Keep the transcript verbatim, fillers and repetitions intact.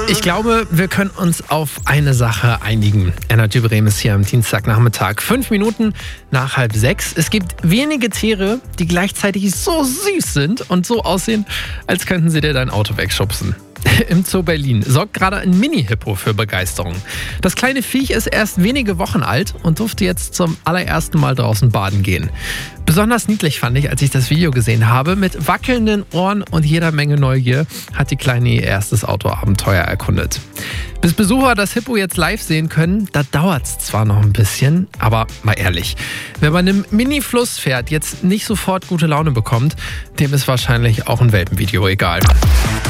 Ich glaube, wir können uns auf eine Sache einigen. Energy Bremen ist hier am Dienstagnachmittag. Fünf Minuten nach halb sechs. Es gibt wenige Tiere, die gleichzeitig so süß sind und so aussehen, als könnten sie dir dein Auto wegschubsen. Im Zoo Berlin sorgt gerade ein Mini-Hippo für Begeisterung. Das kleine Viech ist erst wenige Wochen alt und durfte jetzt zum allerersten Mal draußen baden gehen. Besonders niedlich fand ich, als ich das Video gesehen habe. Mit wackelnden Ohren und jeder Menge Neugier hat die Kleine ihr erstes Autoabenteuer erkundet. Bis Besucher das Hippo jetzt live sehen können, da dauert es zwar noch ein bisschen, aber mal ehrlich, wer bei einem Mini-Flusspferd jetzt nicht sofort gute Laune bekommt, dem ist wahrscheinlich auch ein Welpenvideo egal.